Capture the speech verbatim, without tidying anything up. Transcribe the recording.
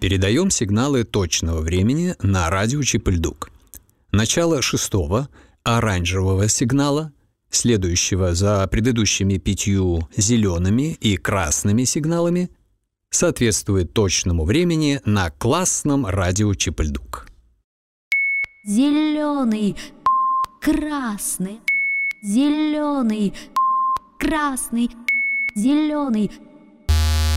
Передаем сигналы точного времени на радио Чип-и-Ль-Дук. Начало шестого оранжевого сигнала, следующего за предыдущими пятью зелеными и красными сигналами, соответствует точному времени на классном радио Чип-и-Ль-Дук. Зеленый, красный, зеленый, красный, зеленый,